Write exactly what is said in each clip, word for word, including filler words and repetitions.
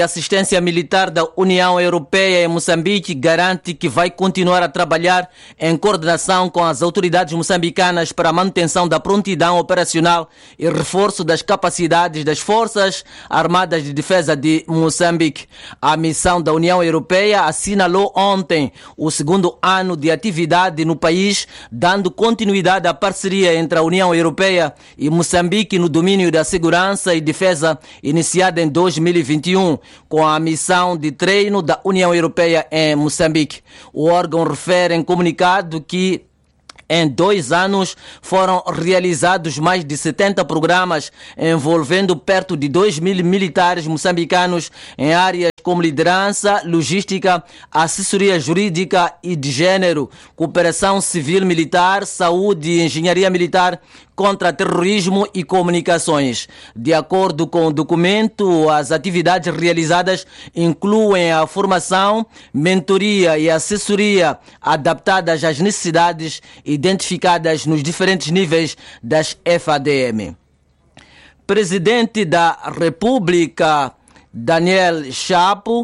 A assistência militar da União Europeia em Moçambique garante que vai continuar a trabalhar em coordenação com as autoridades moçambicanas para a manutenção da prontidão operacional e reforço das capacidades das Forças Armadas de Defesa de Moçambique. A missão da União Europeia assinalou ontem o segundo ano de atividade no país, dando continuidade à parceria entre a União Europeia e Moçambique no domínio da segurança e defesa, iniciada em dois mil e vinte e um. Com a missão de treino da União Europeia em Moçambique. O órgão refere em comunicado que em dois anos foram realizados mais de setenta programas envolvendo perto de dois mil militares moçambicanos em áreas como liderança, logística, assessoria jurídica e de gênero, cooperação civil-militar, saúde e engenharia militar, contra-terrorismo e comunicações. De acordo com o documento, as atividades realizadas incluem a formação, mentoria e assessoria adaptadas às necessidades identificadas nos diferentes níveis das F A D M. Presidente da República, Daniel Chapo,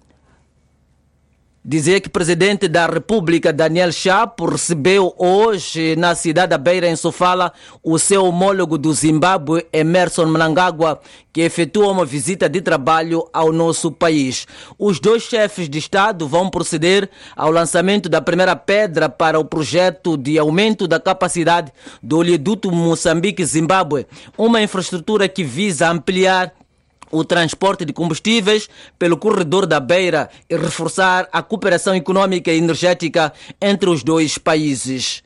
dizer que o presidente da República, Daniel Chapo, recebeu hoje na cidade da Beira, em Sofala, o seu homólogo do Zimbábue, Emmerson Mnangagwa, que efetuou uma visita de trabalho ao nosso país. Os dois chefes de Estado vão proceder ao lançamento da primeira pedra para o projeto de aumento da capacidade do oleoduto Moçambique-Zimbábue, uma infraestrutura que visa ampliar o transporte de combustíveis pelo corredor da Beira e reforçar a cooperação econômica e energética entre os dois países.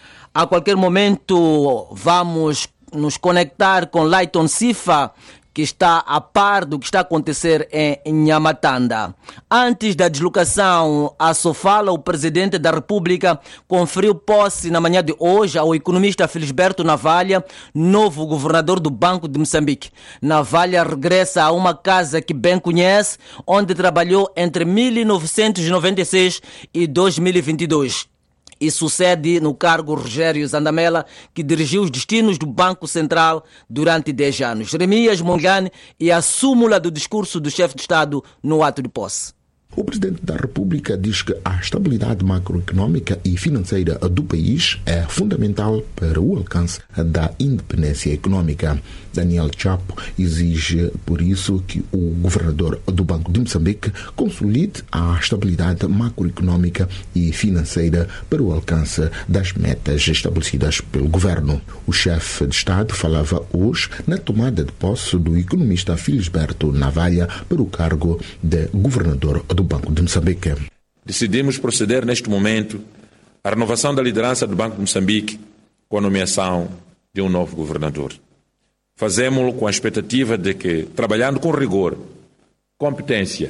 A qualquer momento vamos nos conectar com Layton Sifa, que está a par do que está a acontecer em Nhamatanda. Antes da deslocação a Sofala, o presidente da República conferiu posse na manhã de hoje ao economista Felisberto Navalha, novo governador do Banco de Moçambique. Navalha regressa a uma casa que bem conhece, onde trabalhou entre mil novecentos e noventa e seis e dois mil e vinte e dois. E sucede no cargo Rogério Zandamela, que dirigiu os destinos do Banco Central durante dez anos. Jeremias Mongane e a súmula do discurso do chefe de Estado no ato de posse. O Presidente da República diz que a estabilidade macroeconômica e financeira do país é fundamental para o alcance da independência econômica. Daniel Chapo exige, por isso, que o governador do Banco de Moçambique consolide a estabilidade macroeconômica e financeira para o alcance das metas estabelecidas pelo governo. O chefe de Estado falava hoje na tomada de posse do economista Felisberto Navalha para o cargo de governador do Banco de Moçambique. Decidimos proceder neste momento à renovação da liderança do Banco de Moçambique com a nomeação de um novo governador. Fazemos-lo com a expectativa de que, trabalhando com rigor, competência,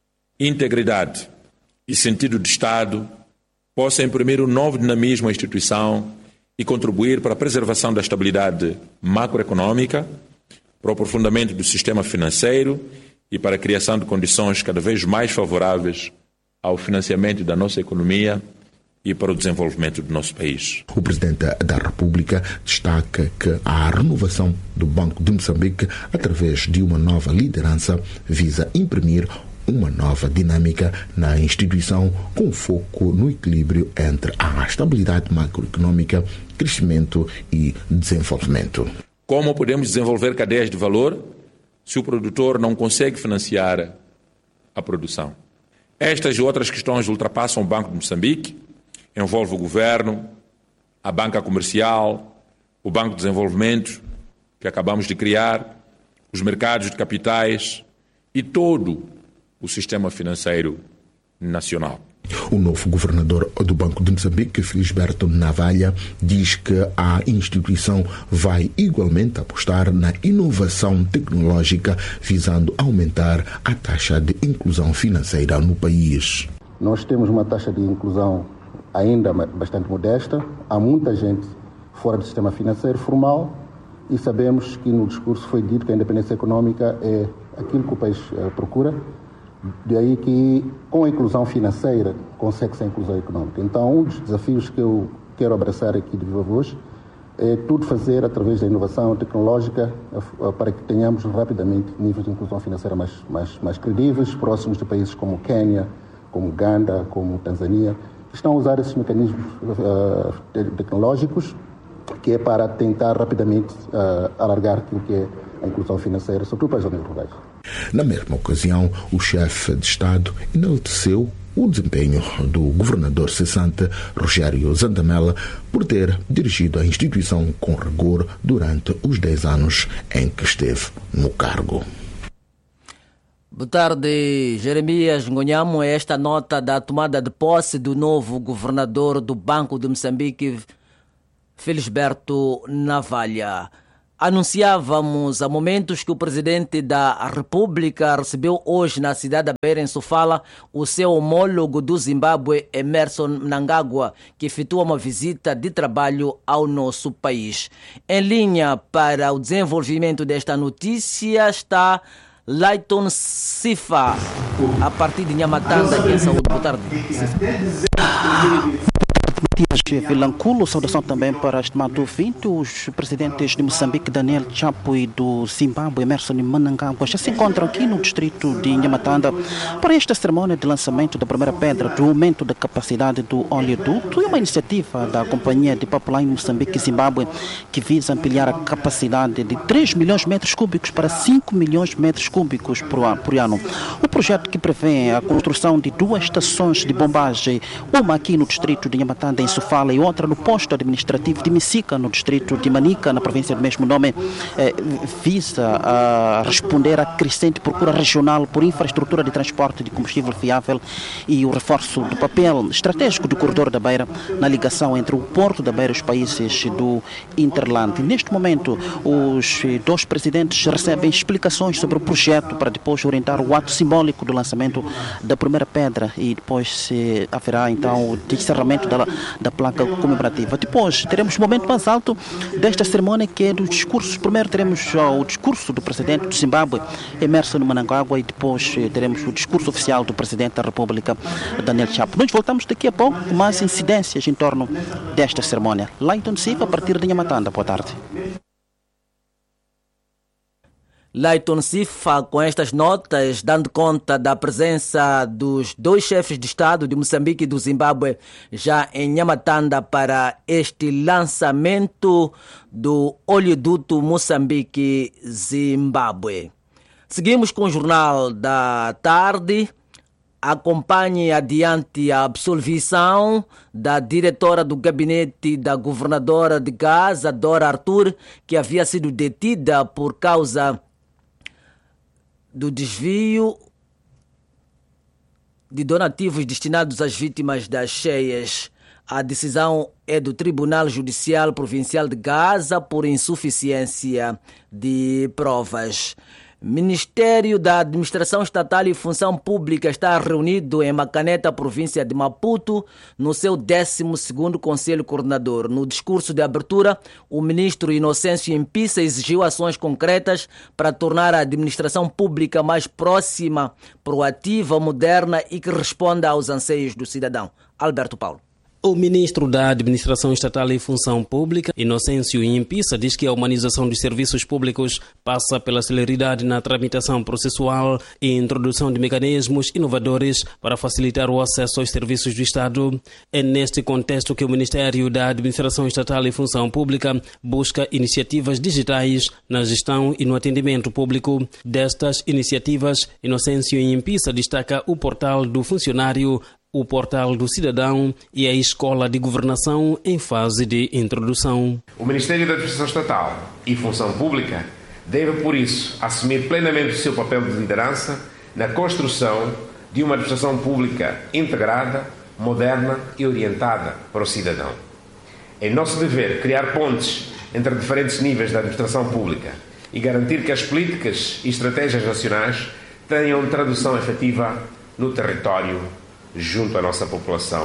integridade e sentido de Estado, possa imprimir um novo dinamismo à instituição e contribuir para a preservação da estabilidade macroeconômica, para o aprofundamento do sistema financeiro e para a criação de condições cada vez mais favoráveis ao financiamento da nossa economia e para o desenvolvimento do nosso país. O Presidente da República destaca que a renovação do Banco de Moçambique, através de uma nova liderança, visa imprimir uma nova dinâmica na instituição com foco no equilíbrio entre a estabilidade macroeconômica, crescimento e desenvolvimento. Como podemos desenvolver cadeias de valor se o produtor não consegue financiar a produção? Estas e outras questões ultrapassam o Banco de Moçambique, envolve o governo, a banca comercial, o Banco de Desenvolvimento, que acabamos de criar, os mercados de capitais e todo o sistema financeiro nacional. O novo governador do Banco de Moçambique, Felisberto Navalha, diz que a instituição vai igualmente apostar na inovação tecnológica, visando aumentar a taxa de inclusão financeira no país. Nós temos uma taxa de inclusão ainda bastante modesta. Há muita gente fora do sistema financeiro formal e sabemos que no discurso foi dito que a independência econômica é aquilo que o país procura. Daí que, com a inclusão financeira, consegue-se a inclusão econômica. Então, um dos desafios que eu quero abraçar aqui de viva voz é tudo fazer através da inovação tecnológica para que tenhamos rapidamente níveis de inclusão financeira mais, mais, mais credíveis, próximos de países como Quênia, como Uganda, como Tanzânia, que estão a usar esses mecanismos uh, tecnológicos, que é para tentar rapidamente uh, alargar aquilo que é a inclusão financeira, sobretudo para as zonas rurais. Na mesma ocasião, o chefe de Estado enalteceu o desempenho do governador cessante Rogério Zantamela por ter dirigido a instituição com rigor durante os dez anos em que esteve no cargo. Boa tarde, Jeremias Ngonhamo. Esta nota da tomada de posse do novo governador do Banco de Moçambique, Felisberto Navalha. Anunciávamos há momentos que o presidente da República recebeu hoje na cidade da Beira, em Sofala, o seu homólogo do Zimbábue, Emmerson Mnangagwa, que efetua uma visita de trabalho ao nosso país. Em linha para o desenvolvimento desta notícia está Layton Sifa, a partir de Nhamatanda, aqui em Saúde. Boa tarde, Sifa. Matias Vilanculo, saudação também para estimado ouvinte. Os presidentes de Moçambique, Daniel Chapo, e do Zimbábue, Emmerson Mnangagwa, já se encontram aqui no distrito de Nhamatanda para esta cerimônia de lançamento da primeira pedra do aumento da capacidade do oleoduto, e uma iniciativa da Companhia de Pipeline Moçambique e Zimbábue que visa ampliar a capacidade de três milhões de metros cúbicos para cinco milhões de metros cúbicos por ano. O projeto, que prevê a construção de duas estações de bombagem, uma aqui no distrito de Nhamatanda, em Sofala, e outra no posto administrativo de Micica, no distrito de Manica, na província do mesmo nome, eh, visa a responder à crescente procura regional por infraestrutura de transporte de combustível fiável e o reforço do papel estratégico do corredor da Beira na ligação entre o Porto da Beira e os países do Interland. Neste momento, os dois presidentes recebem explicações sobre o projeto para depois orientar o ato simbólico do lançamento da primeira pedra, e depois se haverá então o encerramento da da placa comemorativa. Depois teremos o momento mais alto desta cerimônia, que é dos discursos. Primeiro teremos o discurso do presidente do Zimbábue, Emmerson Mnangagwa, e depois teremos o discurso oficial do presidente da República, Daniel Chapo. Nós voltamos daqui a pouco com mais incidências em torno desta cerimônia. Layton Sifa, a partir de Nhamatanda. Boa tarde. Layton Sifa, com estas notas, dando conta da presença dos dois chefes de Estado de Moçambique e do Zimbábue já em Nhamatanda para este lançamento do oleoduto Moçambique-Zimbábue. Seguimos com o Jornal da Tarde. Acompanhe adiante a absolvição da diretora do gabinete da governadora de Gaza, Dora Artur, que havia sido detida por causa do desvio de donativos destinados às vítimas das cheias. A decisão é do Tribunal Judicial Provincial de Gaza por insuficiência de provas. Ministério da Administração Estatal e Função Pública está reunido em Macaneta, província de Maputo, no seu décimo segundo Conselho Coordenador. No discurso de abertura, o ministro Inocêncio Impissa exigiu ações concretas para tornar a administração pública mais próxima, proativa, moderna e que responda aos anseios do cidadão. Alberto Paulo. O ministro da Administração Estatal e Função Pública, Inocêncio Impissa, diz que a humanização dos serviços públicos passa pela celeridade na tramitação processual e introdução de mecanismos inovadores para facilitar o acesso aos serviços do Estado. É neste contexto que o Ministério da Administração Estatal e Função Pública busca iniciativas digitais na gestão e no atendimento público. Destas iniciativas, Inocêncio Impissa destaca o portal do funcionário, o portal do cidadão e a escola de governação em fase de introdução. O Ministério da Administração Estatal e Função Pública deve, por isso, assumir plenamente o seu papel de liderança na construção de uma administração pública integrada, moderna e orientada para o cidadão. É nosso dever criar pontes entre diferentes níveis da administração pública e garantir que as políticas e estratégias nacionais tenham tradução efetiva no território junto à nossa população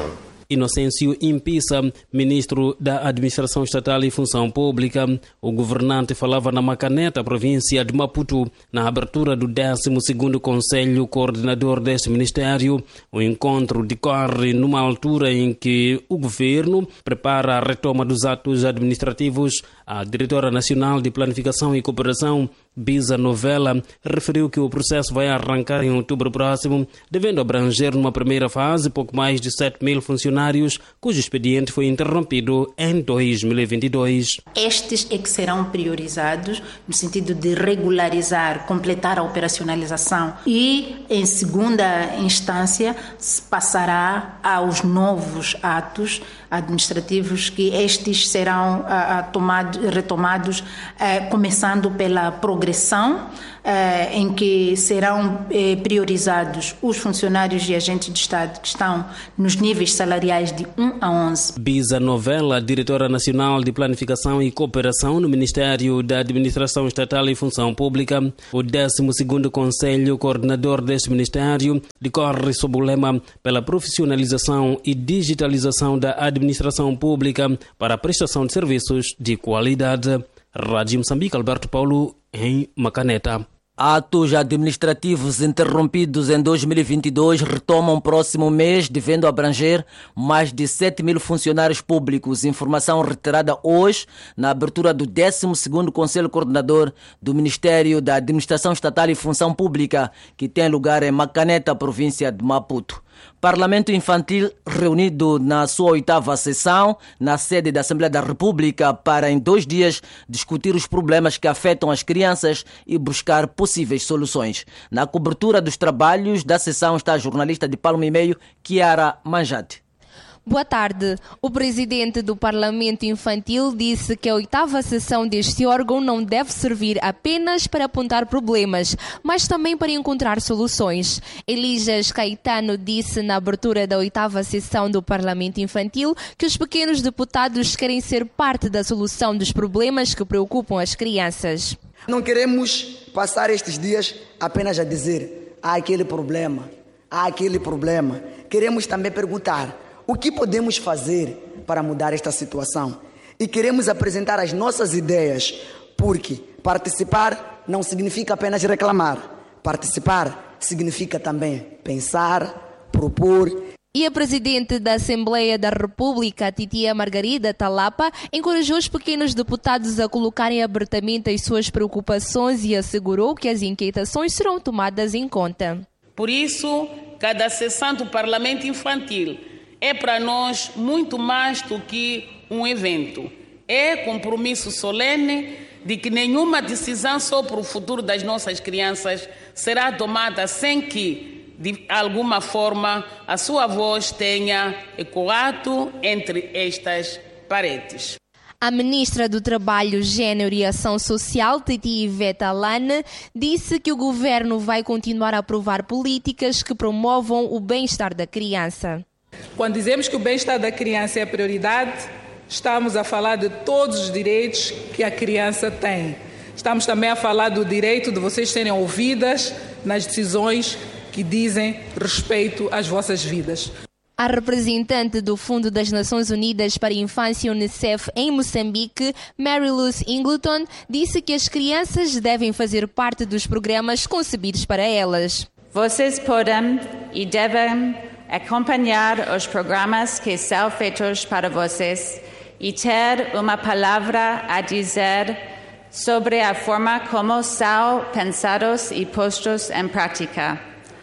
Inocêncio Impisa, ministro da Administração Estatal e Função Pública, o governante falava na Macaneta, província de Maputo, na abertura do décimo segundo Conselho Coordenador deste Ministério. O encontro decorre numa altura em que o governo prepara a retoma dos atos administrativos. A diretora nacional de Planificação e Cooperação, Bisa Novella, referiu que o processo vai arrancar em outubro próximo, devendo abranger numa primeira fase pouco mais de sete mil funcionários, cujo expediente foi interrompido em dois mil e vinte e dois. Estes é que serão priorizados no sentido de regularizar, completar a operacionalização e, em segunda instância, se passará aos novos atos administrativos, que estes serão a, a tomado, retomados, eh, começando pela progressão, eh, em que serão eh, priorizados os funcionários e agentes de Estado que estão nos níveis salariais de um a onze. Bisa Novella, diretora nacional de Planificação e Cooperação no Ministério da Administração Estatal e Função Pública. O décimo segundo Conselho Coordenador deste Ministério decorre sob o lema pela profissionalização e digitalização da administração pública para a prestação de serviços de qualidade. Rádio Moçambique, Alberto Paulo, em Macaneta. Atos administrativos interrompidos em dois mil e vinte e dois retomam próximo mês, devendo abranger mais de sete mil funcionários públicos. Informação retirada hoje na abertura do décimo segundo Conselho Coordenador do Ministério da Administração Estatal e Função Pública, que tem lugar em Macaneta, província de Maputo. Parlamento Infantil reunido na sua oitava sessão, na sede da Assembleia da República, para em dois dias discutir os problemas que afetam as crianças e buscar possíveis soluções. Na cobertura dos trabalhos da sessão está a jornalista de Palma e Meio, Kiara Manjate. Boa tarde. O presidente do Parlamento Infantil disse que a oitava sessão deste órgão não deve servir apenas para apontar problemas, mas também para encontrar soluções. Elijas Caetano disse na abertura da oitava sessão do Parlamento Infantil que os pequenos deputados querem ser parte da solução dos problemas que preocupam as crianças. Não queremos passar estes dias apenas a dizer há aquele problema, há aquele problema. Queremos também perguntar o que podemos fazer para mudar esta situação? E queremos apresentar as nossas ideias, porque participar não significa apenas reclamar. Participar significa também pensar, propor. E a presidente da Assembleia da República, Titia Margarida Talapa, encorajou os pequenos deputados a colocarem abertamente as suas preocupações e assegurou que as inquietações serão tomadas em conta. Por isso, cada sessão do Parlamento Infantil é para nós muito mais do que um evento. É compromisso solene de que nenhuma decisão sobre o futuro das nossas crianças será tomada sem que, de alguma forma, a sua voz tenha ecoado entre estas paredes. A ministra do Trabalho, Gênero e Ação Social, Titi Ivete Alane, disse que o governo vai continuar a aprovar políticas que promovam o bem-estar da criança. Quando dizemos que o bem-estar da criança é a prioridade, estamos a falar de todos os direitos que a criança tem. Estamos também a falar do direito de vocês serem ouvidas nas decisões que dizem respeito às vossas vidas. A representante do Fundo das Nações Unidas para a Infância Unicef em Moçambique, Mary Luz Ingleton, disse que as crianças devem fazer parte dos programas concebidos para elas. Vocês podem e devem acompanhar os programas que são feitos para vocês e ter uma palavra a dizer sobre a forma como são pensados e postos em prática.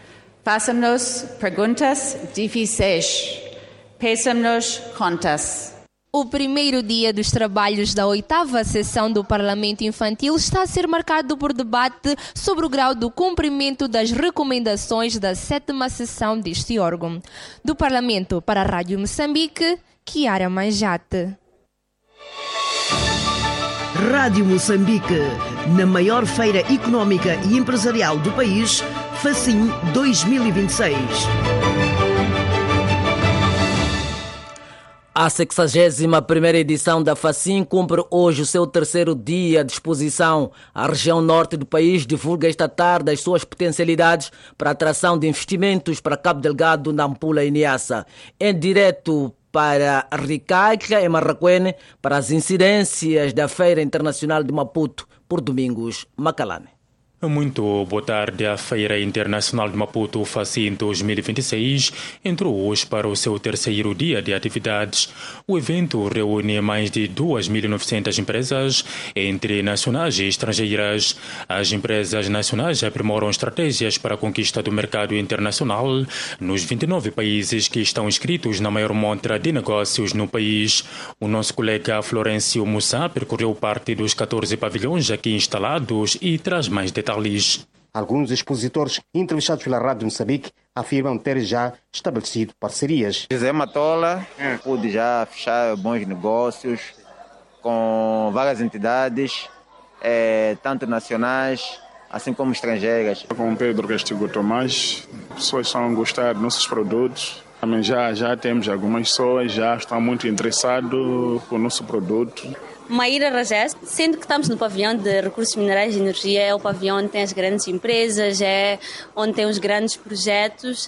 Façam-nos perguntas difíceis. Peçam-nos contas. O primeiro dia dos trabalhos da oitava sessão do Parlamento Infantil está a ser marcado por debate sobre o grau do cumprimento das recomendações da sétima sessão deste órgão. Do Parlamento para a Rádio Moçambique, Kiara Manjate. Rádio Moçambique, na maior feira económica e empresarial do país, Facim dois mil e vinte e seis. A sexagésima primeira edição da FACIM cumpre hoje o seu terceiro dia de exposição. A região norte do país divulga esta tarde as suas potencialidades para a atração de investimentos para Cabo Delgado, Nampula e Niassa. Em direto para Ricaca e Marraquene, para as incidências da Feira Internacional de Maputo, por Domingos Macalane. Muito boa tarde. A Feira Internacional de Maputo FACIM dois mil e vinte e seis entrou hoje para o seu terceiro dia de atividades. O evento reúne mais de duas mil e novecentas empresas, entre nacionais e estrangeiras. As empresas nacionais aprimoram estratégias para a conquista do mercado internacional nos vinte e nove países que estão inscritos na maior montra de negócios no país. O nosso colega Florencio Mussa percorreu parte dos catorze pavilhões aqui instalados e traz mais detalhes. Alguns expositores entrevistados pela Rádio Moçambique afirmam ter já estabelecido parcerias. José Matola pude já fechar bons negócios com várias entidades, eh, tanto nacionais assim como estrangeiras. Com Pedro Castigo Tomás, as pessoas estão a gostar dos nossos produtos. Também já, já temos algumas pessoas já estão muito interessadas com o nosso produto. Maíra Rajés, sendo que estamos no pavilhão de recursos minerais e energia, é o pavilhão onde tem as grandes empresas, é onde tem os grandes projetos.